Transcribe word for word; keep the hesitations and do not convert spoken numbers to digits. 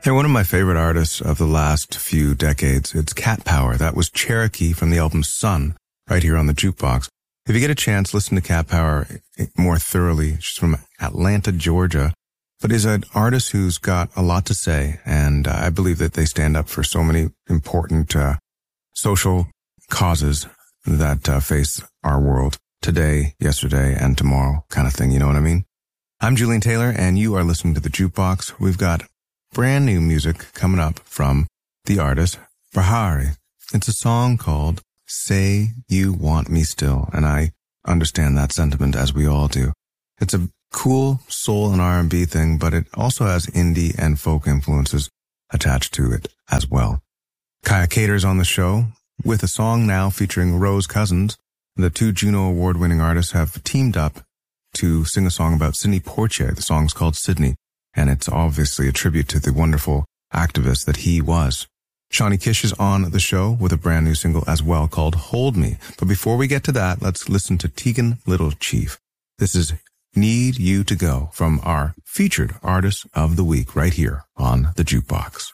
They're one of my favorite artists of the last few decades. It's Cat Power. That was Cherokee from the album Sun, right here on the Jukebox. If you get a chance, listen to Cat Power more thoroughly. She's from Atlanta, Georgia, but is an artist who's got a lot to say, and I believe that they stand up for so many important uh, social causes that uh, face our world today, yesterday, and tomorrow kind of thing, you know what I mean? I'm Julian Taylor, and you are listening to The Jukebox. We've got brand new music coming up from the artist Bahari. It's a song called Say You Want Me Still, and I understand that sentiment as we all do. It's a cool soul and R and B thing, but it also has indie and folk influences attached to it as well. Kaya Cater's on the show with a song now featuring Rose Cousins. The two Juno Award-winning artists have teamed up to sing a song about Sidney Poitier. The song's called Sydney, and it's obviously a tribute to the wonderful activist that he was. Shawnee Kish is on the show with a brand new single as well called Hold Me. But before we get to that, let's listen to Tegan Little Chief. This is Need You to Go from our featured artist of the week right here on the Jukebox.